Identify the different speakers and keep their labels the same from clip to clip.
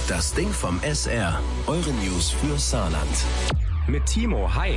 Speaker 1: Das Ding vom SR. Eure News für Saarland.
Speaker 2: Mit Timo, hi.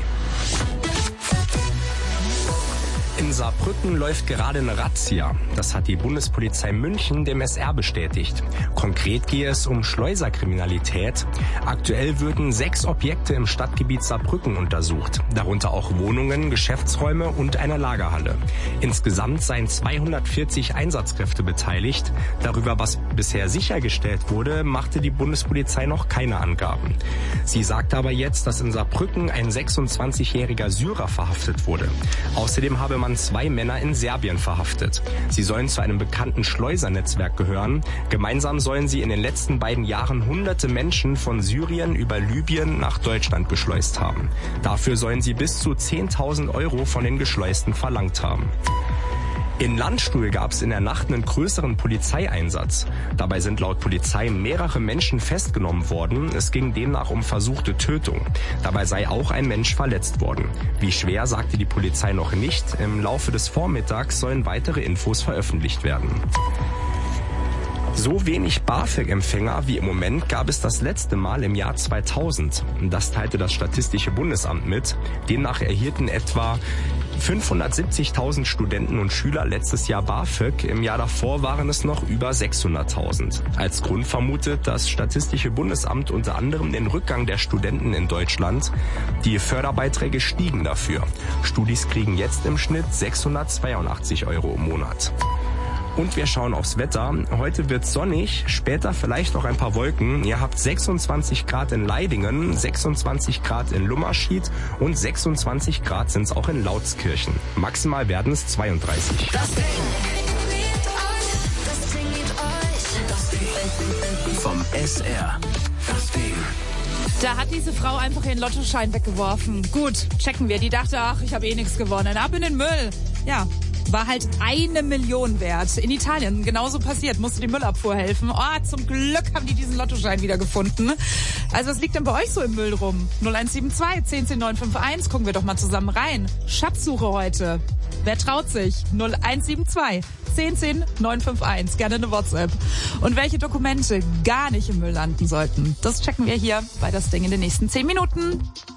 Speaker 2: In Saarbrücken läuft gerade eine Razzia. Das hat die Bundespolizei München dem SR bestätigt. Konkret gehe es um Schleuserkriminalität. Aktuell würden 6 Objekte im Stadtgebiet Saarbrücken untersucht. Darunter auch Wohnungen, Geschäftsräume und eine Lagerhalle. Insgesamt seien 240 Einsatzkräfte beteiligt. Darüber, was bisher sichergestellt wurde, machte die Bundespolizei noch keine Angaben. Sie sagte aber jetzt, dass in Saarbrücken ein 26-jähriger Syrer verhaftet wurde. Außerdem habe man 2 Männer in Serbien verhaftet. Sie sollen zu einem bekannten Schleusernetzwerk gehören. Gemeinsam sollen sie in den letzten beiden Jahren hunderte Menschen von Syrien über Libyen nach Deutschland geschleust haben. Dafür sollen sie bis zu 10.000 Euro von den Geschleusten verlangt haben. In Landstuhl gab es in der Nacht einen größeren Polizeieinsatz. Dabei sind laut Polizei mehrere Menschen festgenommen worden. Es ging demnach um versuchte Tötung. Dabei sei auch ein Mensch verletzt worden. Wie schwer, sagte die Polizei noch nicht. Im Laufe des Vormittags sollen weitere Infos veröffentlicht werden. So wenig BAföG-Empfänger wie im Moment gab es das letzte Mal im Jahr 2000. Das teilte das Statistische Bundesamt mit. Demnach erhielten etwa 570.000 Studenten und Schüler letztes Jahr BAföG. Im Jahr davor waren es noch über 600.000. Als Grund vermutet das Statistische Bundesamt unter anderem den Rückgang der Studenten in Deutschland. Die Förderbeiträge stiegen dafür. Studis kriegen jetzt im Schnitt 682 Euro im Monat. Und wir schauen aufs Wetter. Heute wird sonnig, später vielleicht auch ein paar Wolken. Ihr habt 26 Grad in Leidingen, 26 Grad in Lummerschied und 26 Grad sind es auch in Lautskirchen. Maximal werden es 32.
Speaker 1: Das Ding vom SR. Das Ding.
Speaker 3: Da hat diese Frau einfach ihren Lottoschein weggeworfen. Gut, checken wir. Die dachte, ach, ich habe eh nichts gewonnen. Ab in den Müll. Ja, war halt 1 Million wert. In Italien genauso passiert, musste die Müllabfuhr helfen. Oh, zum Glück haben die diesen Lottoschein wieder gefunden. Also was liegt denn bei euch so im Müll rum? 0172 10 951, gucken wir doch mal zusammen rein. Schatzsuche heute. Wer traut sich? 0172 10 951, gerne eine WhatsApp. Und welche Dokumente gar nicht im Müll landen sollten, das checken wir hier bei Das Ding in den nächsten 10 Minuten.